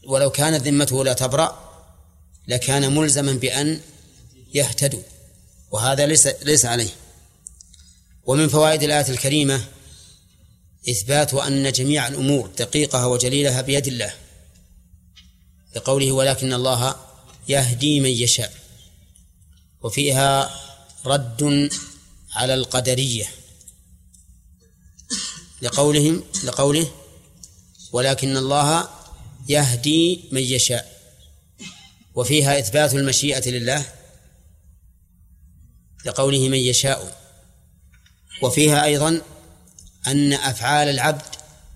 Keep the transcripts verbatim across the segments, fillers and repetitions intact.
ولو كانت ذمته لا تبرأ لكان ملزما بأن يهتدوا، وهذا ليس ليس عليه. ومن فوائد الآية الكريمة إثبات أن جميع الأمور دقيقها وجليلها بيد الله، لقوله ولكن الله يهدي من يشاء. وفيها رد على القدرية لقولهم لقوله ولكن الله يهدي من يشاء. وفيها إثبات المشيئة لله لقوله من يشاء. وفيها أيضا أن أفعال العبد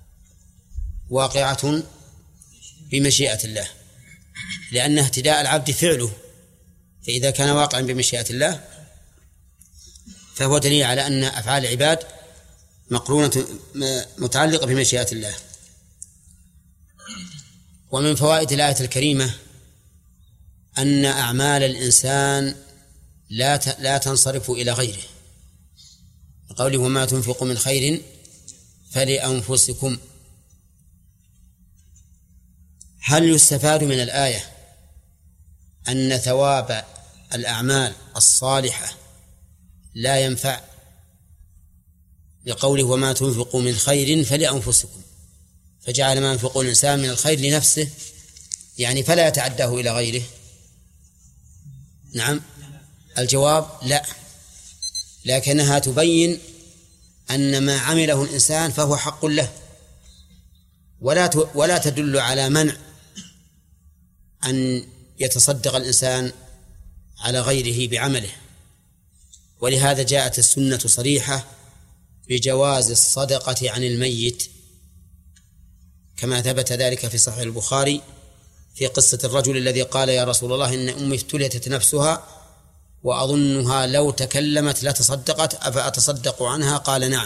واقعة بمشيئة الله، لأن اهتداء العبد فعله، فإذا كان واقعا بمشيئة الله فهو دليل على أن أفعال العباد مقرونة متعلقة بمشيئة الله. ومن فوائد الآية الكريمة أن أعمال الإنسان لا لا تنصرف إلى غيره، قوله وما تنفقوا من خير فلأنفسكم. هل يستفاد من الآية أن ثواب الأعمال الصالحة لا ينفع، لقوله وما تنفقوا من خير فلأنفسكم، فجعل ما ينفقه الإنسان من الخير لنفسه، يعني فلا يتعداه إلى غيره؟ نعم، الجواب لا، لكنها تبين أن ما عمله الإنسان فهو حق له، ولا ولا تدل على منع أن يتصدق الإنسان على غيره بعمله. ولهذا جاءت السنة صريحة بجواز الصدقة عن الميت، كما ثبت ذلك في صحيح البخاري في قصة الرجل الذي قال يا رسول الله إن أمي افتلتت نفسها وأظنها لو تكلمت لتصدقت أفأتصدق عنها؟ قال نعم.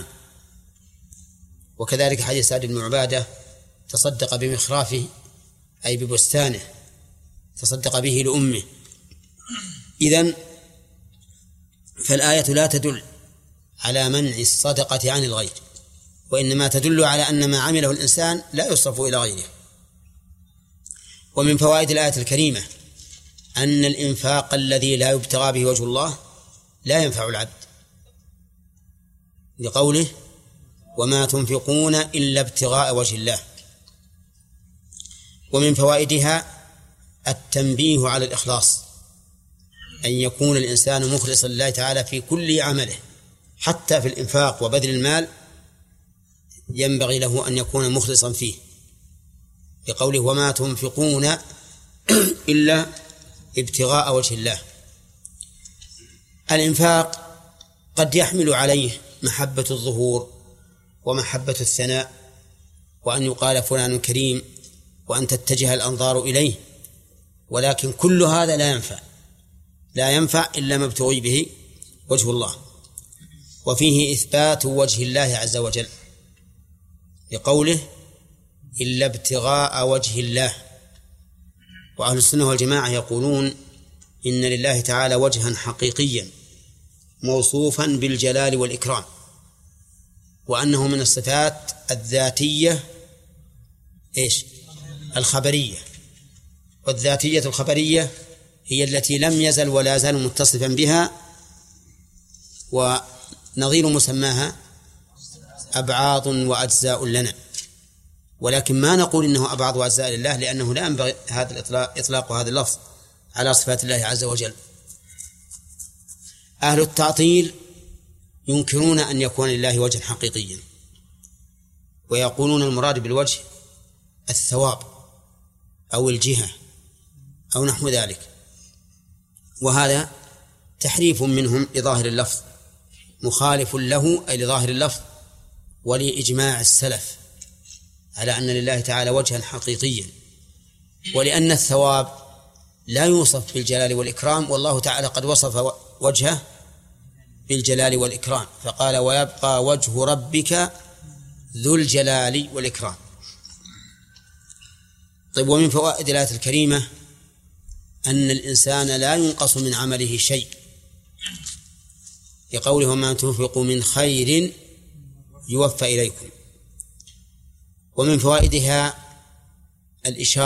وكذلك حديث سعد بن عبادة تصدق بمخرافه أي ببستانه، تصدق به لأمه. إذن فالآية لا تدل على منع الصدقة عن الغير، وإنما تدل على أن ما عمله الإنسان لا يصرف إلى غيره. ومن فوائد الآية الكريمة أن الإنفاق الذي لا يبتغى به وجه الله لا ينفع العبد، لقوله وما تنفقون إلا ابتغاء وجه الله. ومن فوائدها التنبيه على الإخلاص، أن يكون الإنسان مخلصا لله تعالى في كل عمله، حتى في الإنفاق وبذل المال ينبغي له أن يكون مخلصا فيه، بقوله وما تنفقون إلا ابتغاء وجه الله. الإنفاق قد يحمل عليه محبة الظهور ومحبة الثناء، وأن يقال فلان كريم وأن تتجه الأنظار إليه، ولكن كل هذا لا ينفع لا ينفع إلا ما ابتغي به وجه الله. وفيه إثبات وجه الله عز وجل لقوله إلا ابتغاء وجه الله. وأهل السنة والجماعة يقولون إن لله تعالى وجها حقيقيا موصوفا بالجلال والإكرام، وأنه من الصفات الذاتية إيش؟ الخبرية. والذاتية الخبرية هي التي لم يزل ولا زال متصفا بها، ونظير مسماها أبعاض وأجزاء لنا، ولكن ما نقول إنه أبعاض وأجزاء لله، لأنه لا ينبغي هذا الإطلاق إطلاق هذا اللفظ على صفات الله عز وجل. أهل التعطيل ينكرون أن يكون لله وجه حقيقيا، ويقولون المراد بالوجه الثواب أو الجهة أو نحو ذلك، وهذا تحريف منهم لظاهر اللفظ، مخالف له أي لظاهر اللفظ ولإجماع السلف على أن لله تعالى وجها حقيقيا. ولأن الثواب لا يوصف بالجلال والإكرام، والله تعالى قد وصف وجهه بالجلال والإكرام، فقال ويبقى وجه ربك ذو الجلال والإكرام. طيب، ومن فوائد الآية الكريمة أن الإنسان لا ينقص من عمله شيء، لقوله وما تنفقوا من خير يوفى إليكم. ومن فوائدها الإشارة